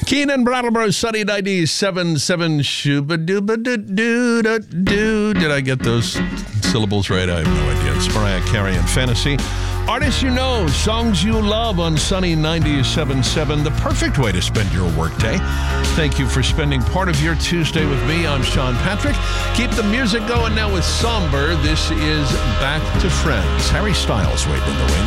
Keenan Brattleboro, Sunny 97.7, shooba-dooba-doo-doo-doo. Did I get those syllables right? I have no idea. It's Mariah Carey and Fantasy. Artists you know, songs you love on Sunny 97.7, the perfect way to spend your workday. Thank you for spending part of your Tuesday with me. I'm Sean Patrick. Keep the music going now with Somber. This is Back to Friends. Harry Styles waiting in the wings.